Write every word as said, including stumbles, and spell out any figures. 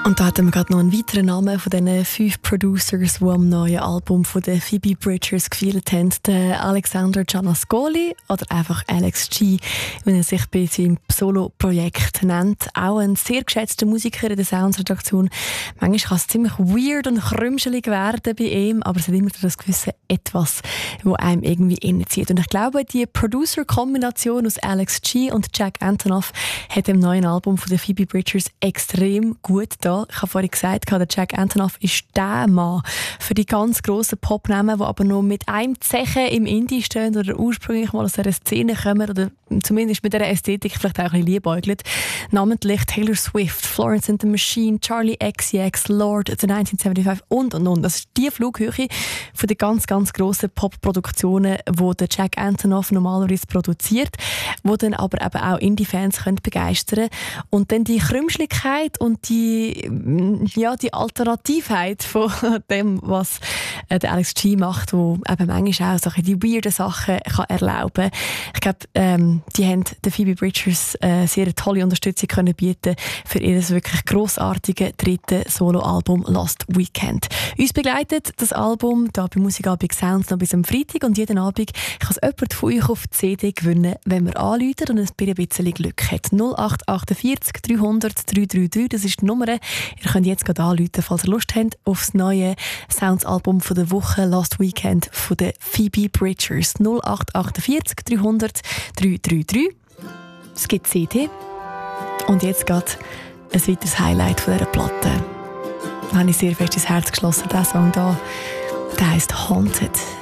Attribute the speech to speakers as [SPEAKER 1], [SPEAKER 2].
[SPEAKER 1] Und da hatten wir gerade noch einen weiteren Namen von diesen fünf Producers, die am neuen Album von den Phoebe Bridgers gefeiert haben. Der Alexander Giannascoli oder einfach Alex G, wie er sich bei seinem Solo-Projekt nennt. Auch ein sehr geschätzter Musiker in der Sounds-Redaktion. Manchmal kann es ziemlich weird und krümschelig werden bei ihm, aber es hat immer das gewisse Etwas, das einem irgendwie innezieht. Und ich glaube, die Producer-Kombination aus Alex G und Jack Antonoff hat im neuen Album von den Phoebe Bridgers extrem gut da. Ich habe vorhin gesagt, der Jack Antonoff ist der Mann für die ganz grossen Popnamen, die aber noch mit einem Zeichen im Indie stehen oder ursprünglich mal aus dieser Szene kommen oder zumindest mit dieser Ästhetik vielleicht auch ein bisschen liebäugelt. Namentlich Taylor Swift, Florence and the Machine, Charlie X C X, Lord, The neunzehnhundertfünfundsiebzig und und und. Das ist die Flughöhe von den ganz, ganz grossen Pop-Produktionen, die der Jack Antonoff normalerweise produziert, die dann aber eben auch Indie-Fans begeistern können. Und dann die Krümschligkeit und die ja, die Alternativheit von dem, was äh, der Alex G macht, wo eben manchmal auch so die weirden Sachen kann erlauben. Ich glaube, ähm, die haben den Phoebe Bridgers äh, sehr eine tolle Unterstützung können bieten für ihr wirklich grossartiges drittes Soloalbum Last Weekend. Uns begleitet das Album hier bei Musikabend Sounds noch bis am Freitag und jeden Abend kann es jemand von euch auf die C D gewinnen, wenn man anruft und ein bisschen Glück hat. null acht achtundvierzig dreihundert dreihundertdreiunddreißig, das ist die Nummer. Ihr könnt jetzt gerade anrufen, falls ihr Lust habt, auf das neue Sounds-Album von der Woche Last Weekend von den Phoebe Bridgers. null acht achtundvierzig dreihundert dreihundertdreiunddreißig. Es gibt C D. Und jetzt geht ein weiteres Highlight von dieser Platte. Da habe ich sehr fest ins Herz geschlossen, dieser Song hier. Der heisst «Haunted».